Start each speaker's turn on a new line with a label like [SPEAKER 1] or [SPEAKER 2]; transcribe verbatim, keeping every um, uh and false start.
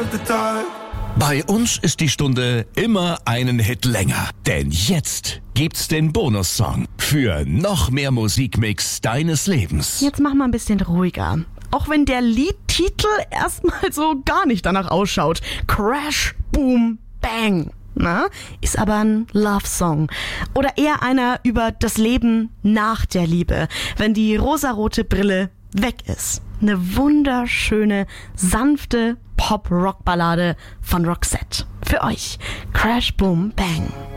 [SPEAKER 1] verdammte Tag.
[SPEAKER 2] Bei uns ist die Stunde immer einen Hit länger. Denn jetzt gibt's den Bonussong für noch mehr Musikmix deines Lebens.
[SPEAKER 3] Jetzt mach mal ein bisschen ruhiger. Auch wenn der Liedtitel erstmal so gar nicht danach ausschaut. Crash, Boom, Bang. Na, ist aber ein Love-Song. Oder eher einer über das Leben nach der Liebe, wenn die rosarote Brille weg ist. Eine wunderschöne, sanfte Pop-Rock-Ballade von Roxette. Für euch. Crash, Boom, Bang.